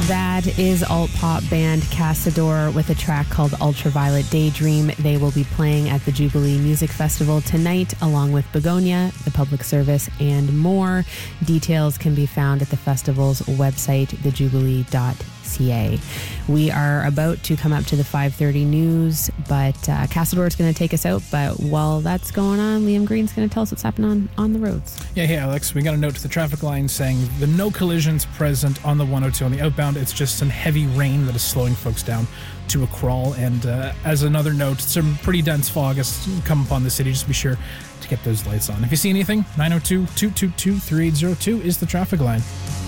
That is alt-pop band Casador with a track called Ultraviolet Daydream. They will be playing at the Jubilee Music Festival tonight, along with Begonia, The Public Service, and more. Details can be found at the festival's website, thejubilee.ca. We are about to come up to the 5:30 news, but Casador is going to take us out. But while that's going on, Liam Green's going to tell us what's happening on the roads. Yeah, hey Alex, we got a note to the traffic line saying the no collisions present on the 102 on the outbound. It's just some heavy rain that is slowing folks down to a crawl. And as another note, some pretty dense fog has come upon the city. Just be sure to get those lights on. If you see anything, 902-222-3802 is the traffic line.